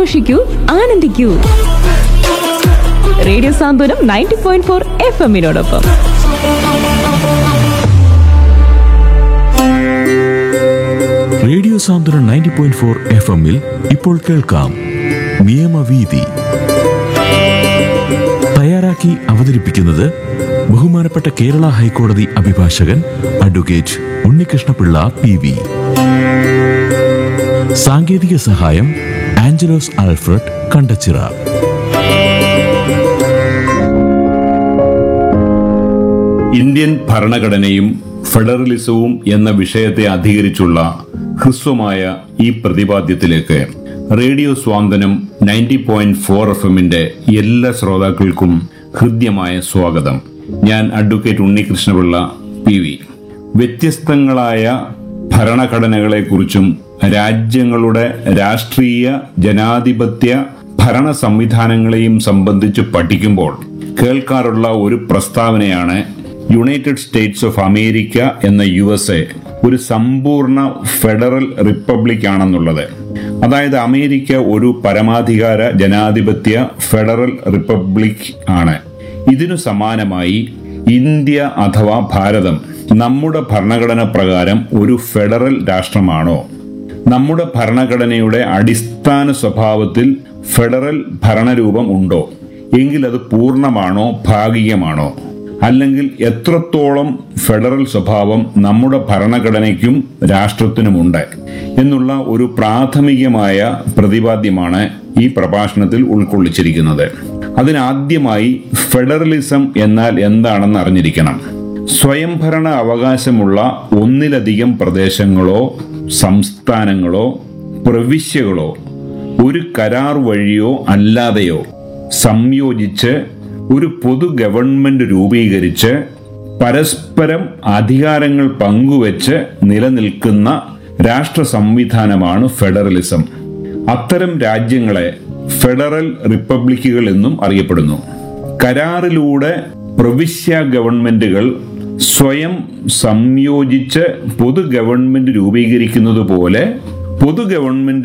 ആഘോഷിക്കൂ, ആനന്ദിക്കൂ. Radio സാന്ത്വനം 90.4 FM-നോടൊപ്പം. Radio സാന്ത്വനം 90.4 FM-ൽ ഇപ്പോൾ കേൾക്കാം നിയമവീതി. തയ്യാറാക്കി അവതരിപ്പിക്കുന്നത് ബഹുമാനപ്പെട്ട കേരള ഹൈക്കോടതി അഭിഭാഷകൻ അഡ്വക്കേറ്റ് ഉണ്ണികൃഷ്ണപിള്ള PV. സാങ്കേതിക സഹായം ആഞ്ചലോസ് ആൽഫ്രഡ് കണ്ടച്ചിറ. ഇന്ത്യൻ ഭരണഘടനയും ഫെഡറലിസവും എന്ന വിഷയത്തെ അധികരിച്ചുള്ള ഹ്രസ്വമായ ഈ പ്രതിപാദ്യത്തിലേക്ക് റേഡിയോ സ്വാന്തനം 90.4 FM-ന്റെ എല്ലാ ശ്രോതാക്കൾക്കും ഹൃദ്യമായ സ്വാഗതം. ഞാൻ അഡ്വക്കേറ്റ് ഉണ്ണികൃഷ്ണപിള്ള PV. വ്യത്യസ്തങ്ങളായ ഭരണഘടനകളെക്കുറിച്ചും രാജ്യങ്ങളുടെ രാഷ്ട്രീയ ജനാധിപത്യ ഭരണ സംവിധാനങ്ങളെയും സംബന്ധിച്ച് പഠിക്കുമ്പോൾ കേൾക്കാറുള്ള ഒരു പ്രസ്താവനയാണ് യുണൈറ്റഡ് സ്റ്റേറ്റ്സ് ഓഫ് അമേരിക്ക എന്ന USA ഒരു സമ്പൂർണ്ണ ഫെഡറൽ റിപ്പബ്ലിക് ആണെന്നുള്ളത്. അതായത് അമേരിക്ക ഒരു പരമാധികാര ജനാധിപത്യ ഫെഡറൽ റിപ്പബ്ലിക് ആണ്. ഇതിനു സമാനമായി ഇന്ത്യ അഥവാ ഭാരതം നമ്മുടെ ഭരണഘടന പ്രകാരം ഒരു ഫെഡറൽ രാഷ്ട്രമാണോ? നമ്മുടെ ഭരണഘടനയുടെ അടിസ്ഥാന സ്വഭാവത്തിൽ ഫെഡറൽ ഭരണരൂപം ഉണ്ടോ? എങ്കിൽ അത് പൂർണ്ണമാണോ ഭാഗികമാണോ? അല്ലെങ്കിൽ എത്രത്തോളം ഫെഡറൽ സ്വഭാവം നമ്മുടെ ഭരണഘടനയ്ക്കും രാഷ്ട്രത്തിനുമുണ്ട് എന്നുള്ള ഒരു പ്രാഥമികമായ പ്രതിപാദ്യമാണ് ഈ പ്രഭാഷണത്തിൽ ഉൾക്കൊള്ളിച്ചിരിക്കുന്നത്. അതിനാദ്യമായി ഫെഡറലിസം എന്നാൽ എന്താണെന്ന് അറിഞ്ഞിരിക്കണം. സ്വയംഭരണ അവകാശമുള്ള ഒന്നിലധികം പ്രദേശങ്ങളോ സംസ്ഥാനങ്ങളോ പ്രവിശ്യകളോ ഒരു കരാർ വഴിയോ അല്ലാതെയോ സംയോജിച്ച് ഒരു പൊതു ഗവൺമെന്റ് രൂപീകരിച്ച് പരസ്പരം അധികാരങ്ങൾ പങ്കുവെച്ച് നിലനിൽക്കുന്ന രാഷ്ട്ര സംവിധാനമാണ് ഫെഡറലിസം. അത്തരം രാജ്യങ്ങളെ ഫെഡറൽ റിപ്പബ്ലിക്കുകൾ എന്നും അറിയപ്പെടുന്നു. കരാറിലൂടെ പ്രവിശ്യ ഗവൺമെന്റുകൾ സ്വയം സംയോജിച്ച് പൊതു ഗവൺമെന്റ് രൂപീകരിക്കുന്നത് പോലെ പൊതു ഗവൺമെന്റ്